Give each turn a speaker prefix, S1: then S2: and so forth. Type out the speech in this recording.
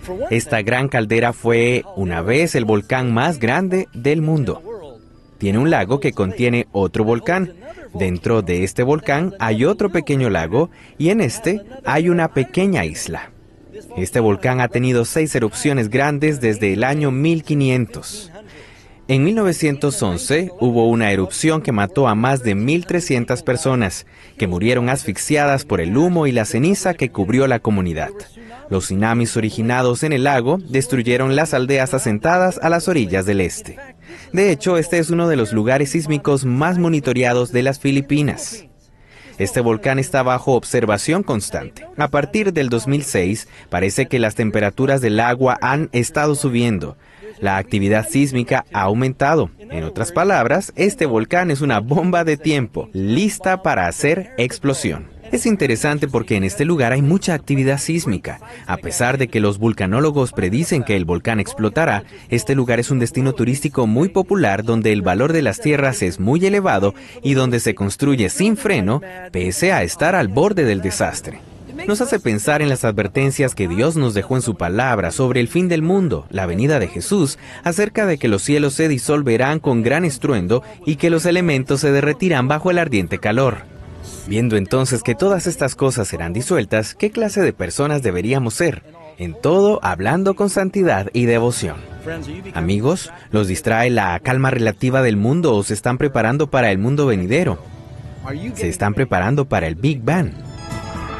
S1: Esta gran caldera fue una vez el volcán más grande del mundo. Tiene un lago que contiene otro volcán. Dentro de este volcán hay otro pequeño lago y en este hay una pequeña isla. Este volcán ha tenido 6 erupciones grandes desde el año 1500. En 1911 hubo una erupción que mató a más de 1.300 personas, que murieron asfixiadas por el humo y la ceniza que cubrió la comunidad. Los tsunamis originados en el lago destruyeron las aldeas asentadas a las orillas del este. De hecho, este es uno de los lugares sísmicos más monitoreados de las Filipinas. Este volcán está bajo observación constante. A partir del 2006, parece que las temperaturas del agua han estado subiendo. La actividad sísmica ha aumentado. En otras palabras, este volcán es una bomba de tiempo, lista para hacer explosión. Es interesante porque en este lugar hay mucha actividad sísmica. A pesar de que los vulcanólogos predicen que el volcán explotará, este lugar es un destino turístico muy popular donde el valor de las tierras es muy elevado y donde se construye sin freno, pese a estar al borde del desastre. Nos hace pensar en las advertencias que Dios nos dejó en su palabra sobre el fin del mundo, la venida de Jesús, acerca de que los cielos se disolverán con gran estruendo y que los elementos se derretirán bajo el ardiente calor. Viendo entonces que todas estas cosas serán disueltas, ¿qué clase de personas deberíamos ser? En todo, hablando con santidad y devoción. Amigos, ¿los distrae la calma relativa del mundo o se están preparando para el mundo venidero? Se están preparando para el Big Bang.